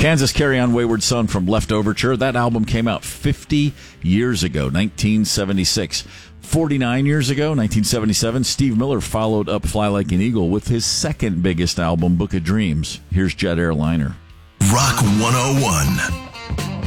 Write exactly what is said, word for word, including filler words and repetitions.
Kansas Carry On Wayward Son from Left Overture. That album came out fifty years ago, nineteen seventy-six. forty-nine years ago, nineteen seventy-seven, Steve Miller followed up Fly Like an Eagle with his second biggest album, Book of Dreams. Here's Jet Airliner. Rock one oh one.